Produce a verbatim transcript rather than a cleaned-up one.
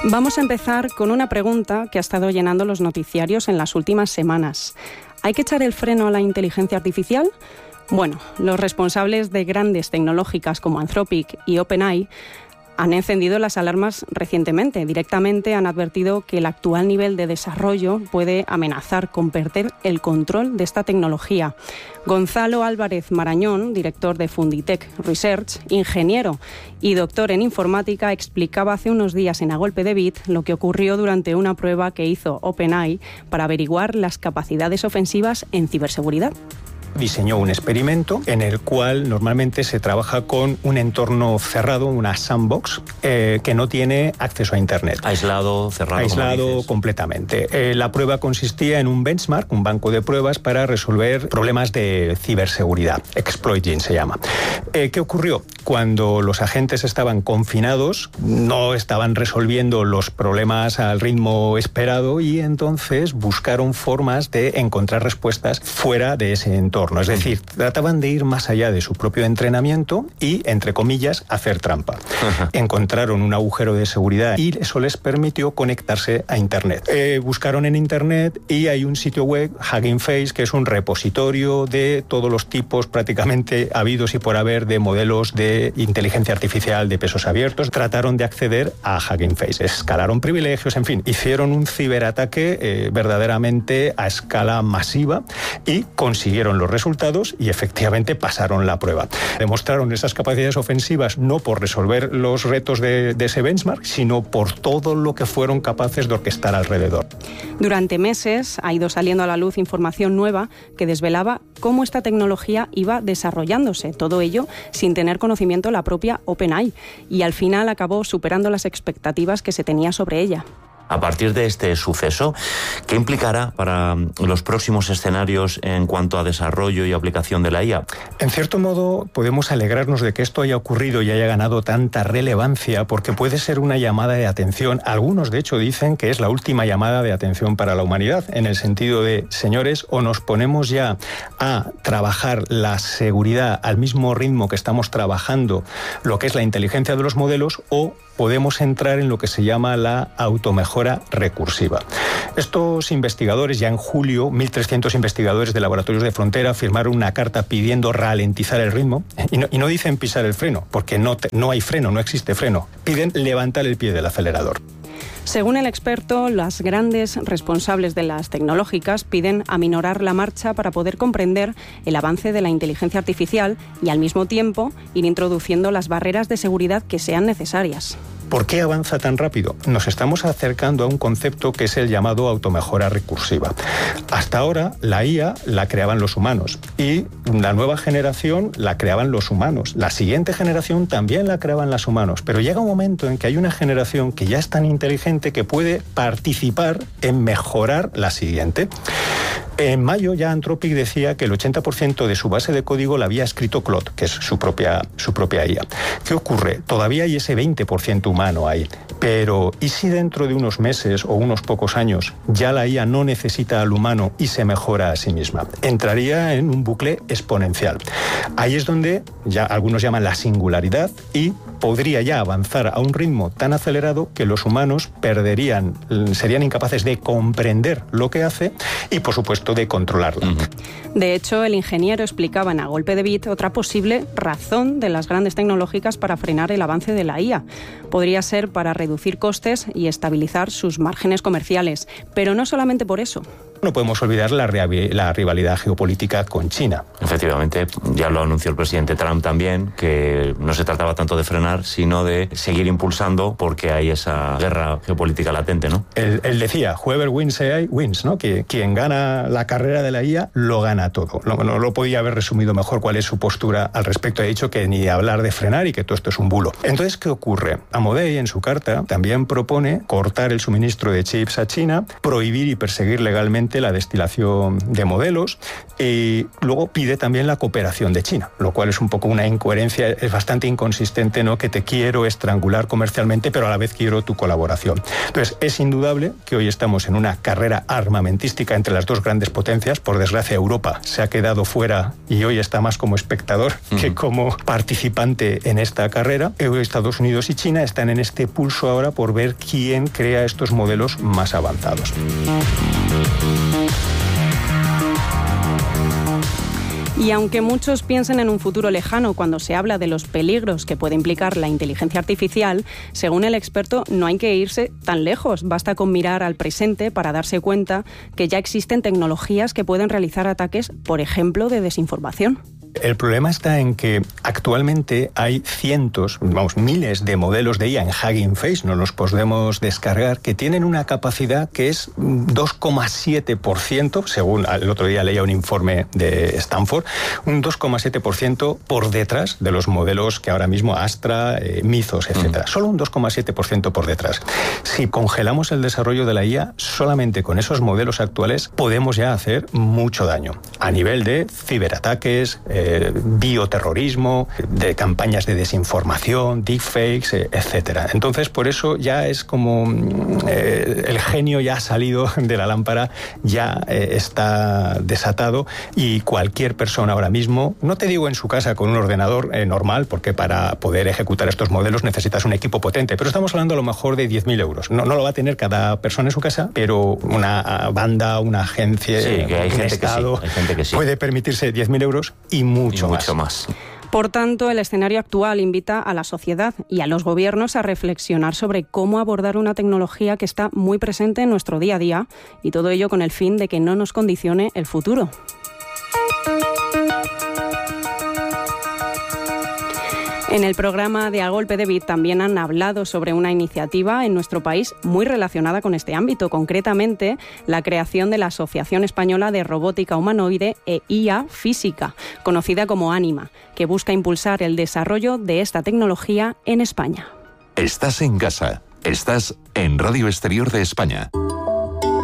Vamos a empezar con una pregunta que ha estado llenando los noticiarios en las últimas semanas. ¿Hay que echar el freno a la inteligencia artificial? Bueno, los responsables de grandes tecnológicas como Anthropic y OpenAI han encendido las alarmas recientemente. Directamente han advertido que el actual nivel de desarrollo puede amenazar con perder el control de esta tecnología. Gonzalo Álvarez Marañón, director de Funditech Research, ingeniero y doctor en informática, explicaba hace unos días en A Golpe de Bit lo que ocurrió durante una prueba que hizo OpenAI para averiguar las capacidades ofensivas en ciberseguridad. Diseñó un experimento en el cual normalmente se trabaja con un entorno cerrado, una sandbox, eh, que no tiene acceso a Internet. Aislado, cerrado. Aislado completamente. Eh, la prueba consistía en un benchmark, un banco de pruebas para resolver problemas de ciberseguridad. Exploiting se llama. Eh, ¿Qué ocurrió? Cuando los agentes estaban confinados, no estaban resolviendo los problemas al ritmo esperado y entonces buscaron formas de encontrar respuestas fuera de ese entorno. Es decir, trataban de ir más allá de su propio entrenamiento y, entre comillas, hacer trampa. Ajá. Encontraron un agujero de seguridad y eso les permitió conectarse a Internet. Eh, buscaron en Internet y hay un sitio web, Hugging Face, que es un repositorio de todos los tipos prácticamente habidos y por haber de modelos de inteligencia artificial de pesos abiertos. Trataron de acceder a Hugging Face, escalaron privilegios, en fin, hicieron un ciberataque eh, verdaderamente a escala masiva y consiguieron los resultados y efectivamente pasaron la prueba. Demostraron esas capacidades ofensivas no por resolver los retos de, de ese benchmark, sino por todo lo que fueron capaces de orquestar alrededor. Durante meses ha ido saliendo a la luz información nueva que desvelaba cómo esta tecnología iba desarrollándose, todo ello sin tener conocimiento la propia OpenAI, y al final acabó superando las expectativas que se tenía sobre ella. A partir de este suceso, ¿qué implicará para los próximos escenarios en cuanto a desarrollo y aplicación de la I A? En cierto modo, podemos alegrarnos de que esto haya ocurrido y haya ganado tanta relevancia, porque puede ser una llamada de atención. Algunos, de hecho, dicen que es la última llamada de atención para la humanidad, en el sentido de, señores, o nos ponemos ya a trabajar la seguridad al mismo ritmo que estamos trabajando lo que es la inteligencia de los modelos, o podemos entrar en lo que se llama la automejora recursiva. Estos investigadores, ya en julio, mil trescientos investigadores de Laboratorios de Frontera firmaron una carta pidiendo ralentizar el ritmo, y no, y no dicen pisar el freno, porque no, te, no hay freno, no existe freno. Piden levantar el pie del acelerador. Según el experto, las grandes responsables de las tecnológicas piden aminorar la marcha para poder comprender el avance de la inteligencia artificial y, al mismo tiempo, ir introduciendo las barreras de seguridad que sean necesarias. ¿Por qué avanza tan rápido? Nos estamos acercando a un concepto que es el llamado automejora recursiva. Hasta ahora, la I A la creaban los humanos y la nueva generación la creaban los humanos. La siguiente generación también la creaban los humanos. Pero llega un momento en que hay una generación que ya es tan inteligente que puede participar en mejorar la siguiente. En mayo ya Anthropic decía que el ochenta por ciento de su base de código la había escrito Claude, que es su propia, su propia I A. ¿Qué ocurre? Todavía hay ese veinte por ciento humano ahí. Pero, ¿y si dentro de unos meses o unos pocos años ya la I A no necesita al humano y se mejora a sí misma? Entraría en un bucle exponencial. Ahí es donde ya algunos llaman la singularidad y podría ya avanzar a un ritmo tan acelerado que los humanos perderían, serían incapaces de comprender lo que hace y, por supuesto, de controlarla. De hecho, el ingeniero explicaba en A Golpe de Bit otra posible razón de las grandes tecnológicas para frenar el avance de la I A. Podría ser para reducir costes y estabilizar sus márgenes comerciales, pero no solamente por eso. No podemos olvidar la, la rivalidad geopolítica con China. Efectivamente, ya lo anunció el presidente Trump también, que no se trataba tanto de frenar, sino de seguir impulsando porque hay esa guerra geopolítica latente, ¿no? Él, él decía, whoever wins A I wins, ¿no? Que quien gana la carrera de la I A lo gana todo. No, no lo podía haber resumido mejor cuál es su postura al respecto. Ha dicho que ni hablar de frenar y que todo esto es un bulo. Entonces, ¿qué ocurre? Amodei, en su carta, también propone cortar el suministro de chips a China, prohibir y perseguir legalmente directamente la destilación de modelos y luego pide también la cooperación de China, lo cual es un poco una incoherencia, es bastante inconsistente, ¿no? Que te quiero estrangular comercialmente, pero a la vez quiero tu colaboración. Entonces, es indudable que hoy estamos en una carrera armamentística entre las dos grandes potencias. Por desgracia, Europa se ha quedado fuera y hoy está más como espectador uh-huh. que como participante en esta carrera. Hoy Estados Unidos y China están en este pulso ahora por ver quién crea estos modelos más avanzados. Y aunque muchos piensen en un futuro lejano cuando se habla de los peligros que puede implicar la inteligencia artificial, según el experto no hay que irse tan lejos. Basta con mirar al presente para darse cuenta que ya existen tecnologías que pueden realizar ataques, por ejemplo, de desinformación. El problema está en que actualmente hay cientos, vamos, miles de modelos de I A en Hugging Face, no los podemos descargar, que tienen una capacidad que es dos coma siete por ciento, según el otro día leía un informe de Stanford, un dos coma siete por ciento por detrás de los modelos que ahora mismo Astra, eh, Mythos, etcétera. Mm. Solo un dos coma siete por ciento por detrás. Si congelamos el desarrollo de la I A, solamente con esos modelos actuales podemos ya hacer mucho daño a nivel de ciberataques, eh, bioterrorismo, de campañas de desinformación, deepfakes, etcétera. Entonces, por eso ya es como eh, el genio ya ha salido de la lámpara, ya eh, está desatado y cualquier persona ahora mismo, no te digo en su casa con un ordenador eh, normal, porque para poder ejecutar estos modelos necesitas un equipo potente, pero estamos hablando a lo mejor de diez mil euros. No, no lo va a tener cada persona en su casa, pero una banda, una agencia, sí, que hay un gente Estado que sí, hay gente que sí. puede permitirse diez mil euros y mucho, y mucho más. más. Por tanto, el escenario actual invita a la sociedad y a los gobiernos a reflexionar sobre cómo abordar una tecnología que está muy presente en nuestro día a día, y todo ello con el fin de que no nos condicione el futuro. En el programa de A Golpe de Bit también han hablado sobre una iniciativa en nuestro país muy relacionada con este ámbito, concretamente la creación de la Asociación Española de Robótica Humanoide e I A Física, conocida como ANIMA, que busca impulsar el desarrollo de esta tecnología en España. Estás en casa, estás en Radio Exterior de España.